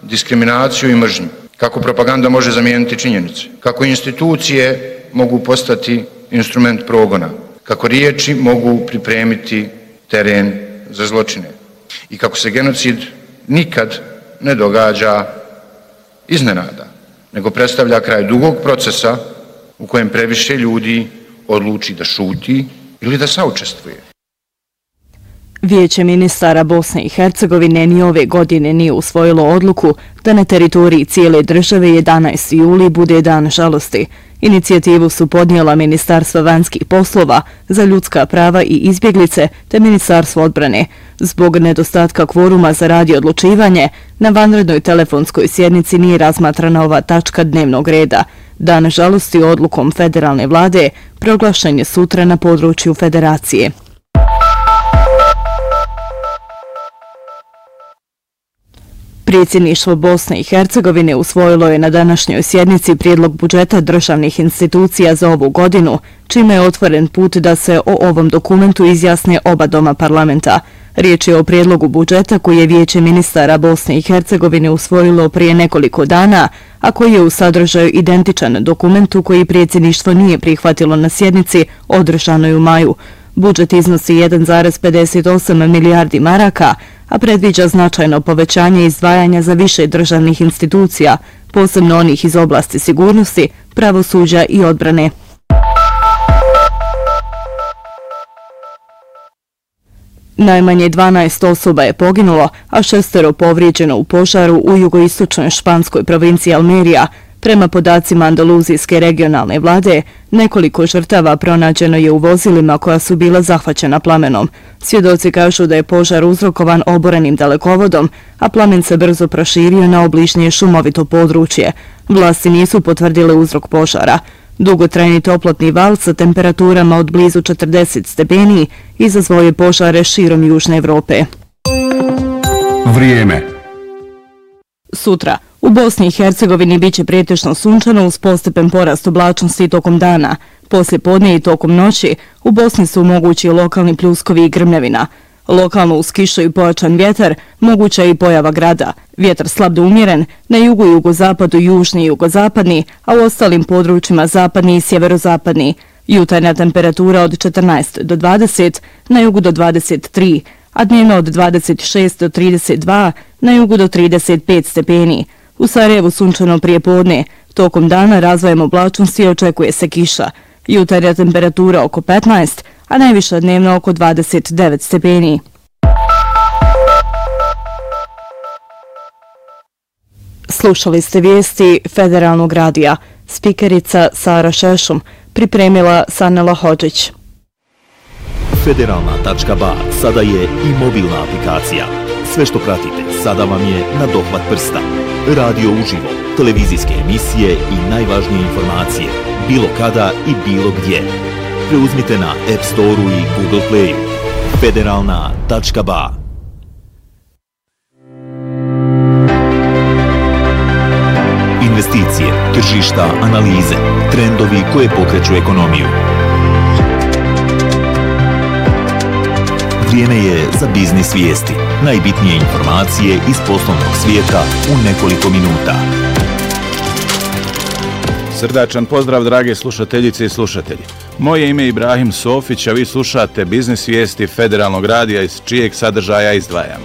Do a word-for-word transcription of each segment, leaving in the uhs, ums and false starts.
diskriminaciju i mržnju, kako propaganda može zamijeniti činjenice, kako institucije mogu postati instrument progona, kako riječi mogu pripremiti teren za zločine i kako se genocid nikad ne događa iznenada, nego predstavlja kraj dugog procesa u kojem previše ljudi odluči da šuti ili da saučestvuje. Vijeće ministara Bosne i Hercegovine ni ove godine nije usvojilo odluku da na teritoriji cijele države jedanaesti juli bude dan žalosti. Inicijativu su podnijela Ministarstvo vanjskih poslova za ljudska prava i izbjeglice te Ministarstvo odbrane. Zbog nedostatka kvoruma za radi odlučivanje, na vanrednoj telefonskoj sjednici nije razmatrana ova tačka dnevnog reda. Dan žalosti odlukom federalne vlade proglašen je sutra na području federacije. Predsjedništvo Bosne i Hercegovine usvojilo je na današnjoj sjednici prijedlog budžeta državnih institucija za ovu godinu, čime je otvoren put da se o ovom dokumentu izjasne oba doma parlamenta. Riječ je o prijedlogu budžeta koji je Vijeće ministara Bosne i Hercegovine usvojilo prije nekoliko dana, a koji je u sadržaju identičan dokumentu koji predsjedništvo nije prihvatilo na sjednici održanoj u maju. Budžet iznosi jedan zarez pedeset osam milijardi maraka, a predviđa značajno povećanje izdvajanja za više državnih institucija, posebno onih iz oblasti sigurnosti, pravosuđa i odbrane. Najmanje dvanaest osoba je poginulo, a šestero povrijeđeno u požaru u jugoistočnoj španskoj provinciji Almerija. Prema podacima andaluzijske regionalne vlade, nekoliko žrtava pronađeno je u vozilima koja su bila zahvaćena plamenom. Svjedoci kažu da je požar uzrokovan oborenim dalekovodom, a plamen se brzo proširio na obližnje šumovito područje. Vlasti nisu potvrdile uzrok požara. Dugotrajni toplotni val sa temperaturama od blizu četrdeset stepeni izazvao je požare širom Južne Evrope. Vrijeme. Sutra u Bosni i Hercegovini biće pretežno sunčano uz postepen porast oblačnosti tokom dana. Poslije podne i tokom noći u Bosni su mogući lokalni pljuskovi i grmljavina. Lokalno uz kišu i pojačan vjetar moguća je i pojava grada. Vjetar slab do umjeren, na jugu i jugozapadu južni i jugozapadni, a u ostalim područjima zapadni i sjeverozapadni. Jutarnja temperatura od četrnaest do dvadeset, na jugu do dvadeset tri, a dnevno od dvadeset šest do trideset dva, na jugu do trideset pet stepeni. U Sarajevu sunčano prije podne, tokom dana razvojem oblačnosti očekuje se kiša. Jutarnja temperatura oko petnaest, a najviša dnevno oko dvadeset devet stepeni. Slušali ste vijesti Federalnog radija. Spikerica Sara Šešum, pripremila Sanela Hodžić. Federalna tačka ba sada je i mobilna aplikacija. Sve što pratite sada vam je na dohvat prsta. Radio uživo, televizijske emisije i najvažnije informacije, bilo kada i bilo gdje. Preuzmite na App Store-u i Google Play-u. Federalna tačka ba. Investicije, tržišta, analize, trendovi koje pokreću ekonomiju. Vrijeme je za biznis vijesti. Najbitnije informacije iz poslovnog svijeta u nekoliko minuta. Srdačan pozdrav, drage slušateljice i slušatelji. Moje ime je Ibrahim Sofić, a vi slušate biznis vijesti Federalnog radija iz čijeg sadržaja izdvajamo.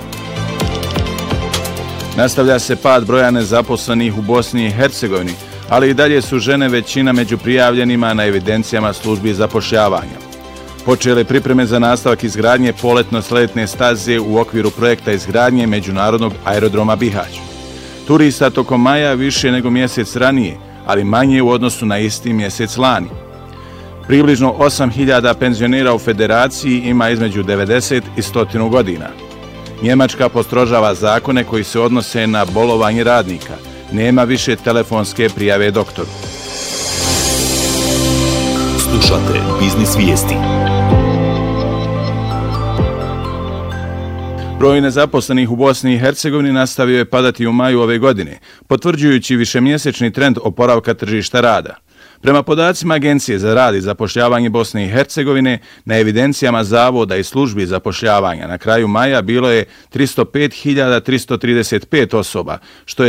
Nastavlja se pad broja nezaposlenih u Bosni i Hercegovini, ali i dalje su žene većina među prijavljenima na evidencijama službi zapošljavanja. Počele pripreme za nastavak izgradnje poletno-sletne staze u okviru projekta izgradnje međunarodnog aerodroma Bihać. Turista tokom maja više nego mjesec ranije, ali manje u odnosu na isti mjesec lani. Približno osam hiljada penzionera u federaciji ima između devedeset i sto godina. Njemačka postrožava zakone koji se odnose na bolovanje radnika. Nema više telefonske prijave doktoru. Slušate biznis vijesti. Broj nezaposlenih u Bosni i Hercegovini nastavio je padati u maju ove godine, potvrđujući višemjesečni trend oporavka tržišta rada. Prema podacima Agencije za rad i zapošljavanje Bosne i Hercegovine, na evidencijama zavoda i službi zapošljavanja na kraju maja bilo je tristo pet hiljada tristo trideset pet osoba, što je